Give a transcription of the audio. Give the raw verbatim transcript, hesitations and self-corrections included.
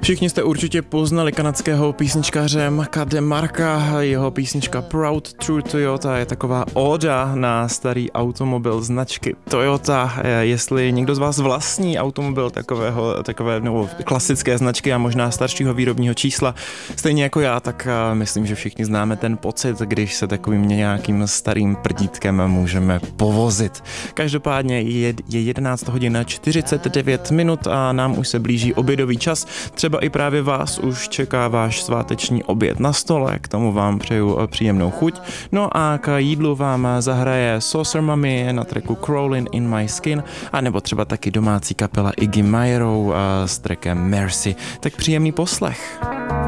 Všichni jste určitě poznali kanadského písničkáře Maka DeMarca. Jeho písnička Proud True Toyota je taková óda na starý automobil značky Toyota. Jestli někdo z vás vlastní automobil takového, takové nebo klasické značky a možná staršího výrobního čísla, stejně jako já, tak myslím, že všichni známe ten pocit, když se takovým nějakým starým prdítkem můžeme povozit. Každopádně je, je jedenáct hodin čtyřicet devět minut a nám už se blíží obědový čas. Třeba i právě vás už čeká váš sváteční oběd na stole, k tomu vám přeju příjemnou chuť. No a k jídlu vám zahraje Saucer Mummy na tracku Crawling in My Skin, a nebo třeba taky domácí kapela Iggy Majerov s trackem Mercy. Tak příjemný poslech.